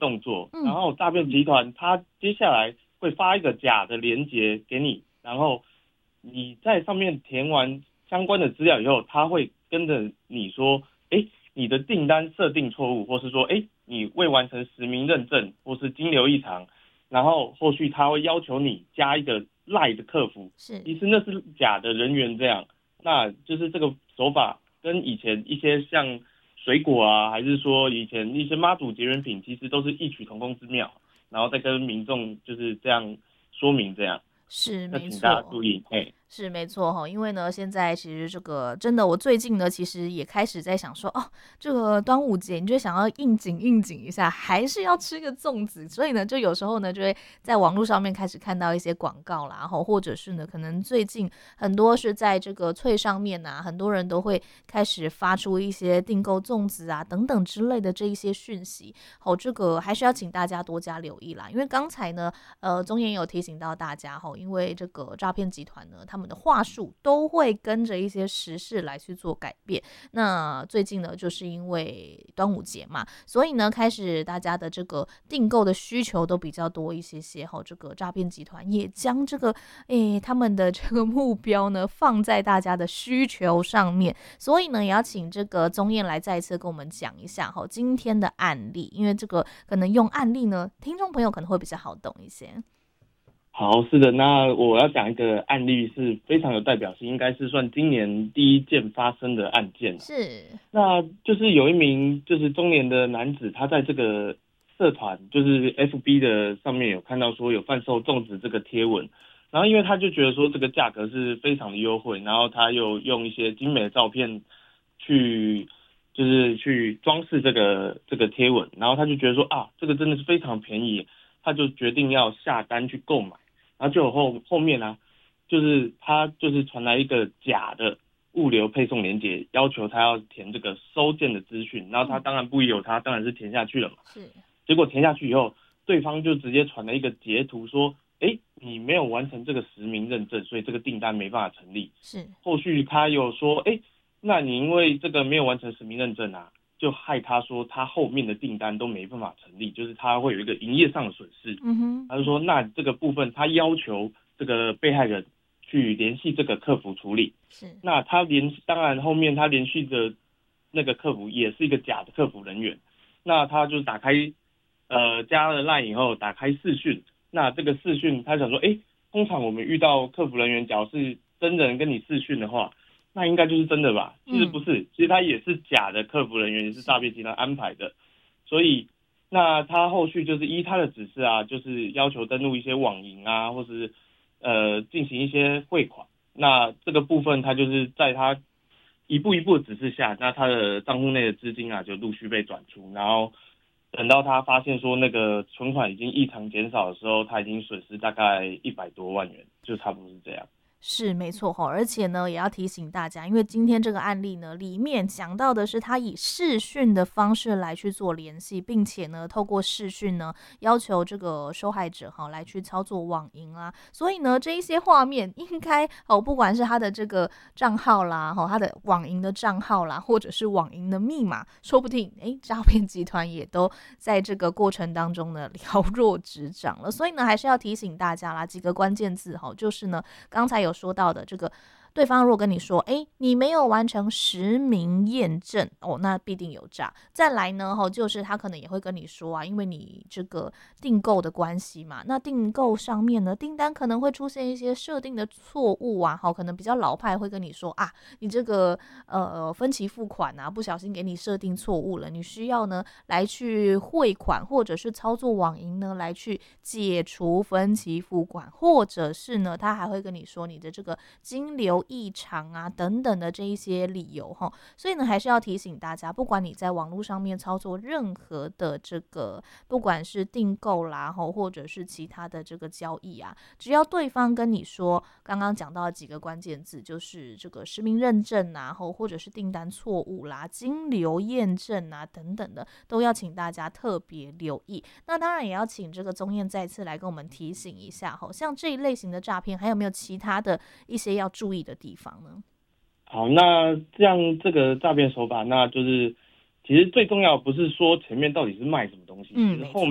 动作，然后诈骗集团他接下来会发一个假的连结给你，然后你在上面填完相关的资料以后，他会跟着你说，你的订单设定错误，或是说，你未完成实名认证，或是金流异常，然后后续他会要求你加一个赖的客服， 是， 其实那是假的人员这样，那就是这个手法跟以前一些像水果啊，还是说以前一些妈祖节缘品，其实都是异曲同工之妙，然后再跟民众就是这样说明这样， 是没那请大家错。 注意， 是没错哈，因为呢，现在其实这个真的，我最近呢，其实也开始在想说，哦，这个端午节，你就想要应景一下，还是要吃个粽子，所以呢，就有时候呢，就会在网络上面开始看到一些广告啦，或者是呢，可能最近很多是在这个脆上面啊，很多人都会开始发出一些订购粽子啊等等之类的这一些讯息，这个还是要请大家多加留意啦，因为刚才呢，中研有提醒到大家因为这个诈骗集团呢，他们的话术都会跟着一些时事来去做改变。那最近呢，就是因为端午节嘛，所以呢，开始大家的这个订购的需求都比较多一些些。这个诈骗集团也将这个他们的这个目标呢放在大家的需求上面，所以呢，也要请这个宗燕来再一次跟我们讲一下今天的案例，因为这个可能用案例呢，听众朋友可能会比较好懂一些。 好，是的，那我要讲一个案例是非常有代表性，应该是算今年第一件发生的案件了。 是， 那就是有一名就是中年的男子，他在这个社团就是 FB 的上面有看到说有贩售粽子这个贴文，然后因为他就觉得说这个价格是非常的优惠，然后他又用一些精美的照片去就是去装饰这个贴文，然后他就觉得说这个真的是非常便宜，他就决定要下单去购买。然后就后面呢，就是他就是传来一个假的物流配送连接，要求他要填这个收件的资讯，然后他当然不疑有他，当然是填下去了嘛。 是， 结果填下去以后，对方就直接传了一个截图说，你没有完成这个实名认证，所以这个订单没办法成立。 是， 后续他又说，那你因为这个没有完成实名认证啊，就害他说他后面的订单都没办法成立，就是他会有一个营业上的损失。 嗯哼， 他就说，那这个部分他要求这个被害人去联系这个客服处理。 是， 那当然后面他联系的那个客服也是一个假的客服人员。那他就打开加了 LINE 以后打开视讯，那这个视讯他想说，通常我们遇到客服人员，假如是真人跟你视讯的话，那应该就是真的吧？其实不是，其实他也是假的客服人员，也是诈骗集团安排的。所以，那他后续就是依他的指示啊，就是要求登录一些网银啊，或是进行一些汇款。那这个部分他就是在他一步一步的指示下，那他的账户内的资金啊就陆续被转出，然后等到他发现说那个存款已经异常减少的时候，他已经损失大概100多万元，就差不多是这样。 是没错而且呢，也要提醒大家，因为今天这个案例呢，里面讲到的是他以视讯的方式来去做联系，并且呢，透过视讯呢，要求这个受害者来去操作网银啊，所以呢，这一些画面应该不管是他的这个账号啦，他的网银的账号啦，或者是网银的密码，说不定诈骗集团也都在这个过程当中呢了若指掌了，所以呢，还是要提醒大家啦，几个关键字就是呢，刚才有说到的这个对方如果跟你说，你没有完成实名验证那必定有诈。再来呢，就是他可能也会跟你说啊，因为你这个订购的关系嘛，那订购上面呢，订单可能会出现一些设定的错误啊，可能比较老派会跟你说啊，你这个分期付款啊，不小心给你设定错误了，你需要呢来去汇款或者是操作网银呢来去解除分期付款，或者是呢，他还会跟你说你的这个金流异常啊等等的这一些理由所以呢，还是要提醒大家，不管你在网络上面操作任何的这个，不管是订购啦或者是其他的这个交易啊，只要对方跟你说刚刚讲到的几个关键字，就是这个实名认证啊，或者是订单错误啦、金流验证啊等等的，都要请大家特别留意。那当然也要请这个宗燕再次来跟我们提醒一下像这一类型的诈骗，还有没有其他的一些要注意的地方呢？ 好，那这样这个诈骗手法，那就是其实最重要不是说前面到底是卖什么东西，其实后没错。